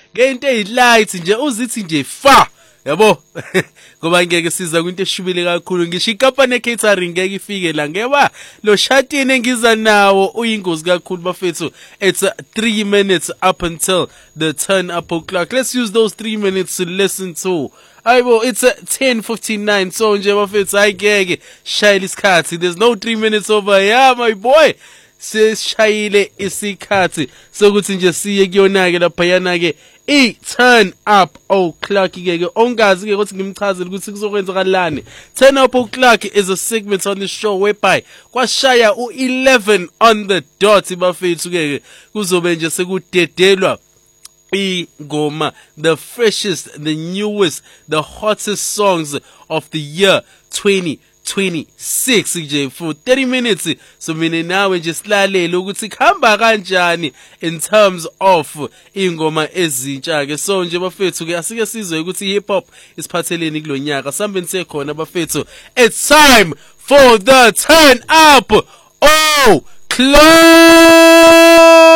ngento ezilight nje uzithi nje fa yabo ngoba ngeke siza kwinto eshubile kakhulu ngisho ikampani catering ngeke ifike la ngeba lo shatini engiza nawo uyingozi kakhulu bafethu. It's 3 minutes up until the turn up o'clock. Let's use those 3 minutes to listen to Ayibo, it's 10:59 so nje bafethu ayigeke shayile isikhathi. There's no 3 minutes over here my boy. Seshayile isikhathi sokuthi nje siye kuyona ke lapha yana ke turn up o'clock ke ongazi ke ukuthi ngimchazele ukuthi kuzokwenzakalani. Turn up o'clock is a segment on the show whereby kwashaya u11 on the dot bafethu ke kuzobe nje sekudedelwa ingoma, the freshest, the newest, the hottest songs of the year 2026 nje for 30 minutes. So mina nawe nje silalele ukuthi khamba kanjani in terms of ingoma ezintsha ke. So nje bafethu ke asike sizwe ukuthi hip hop isiphatheleni kulonyaka sambe nithe khona bafethu. It's time for the turn up o'clock.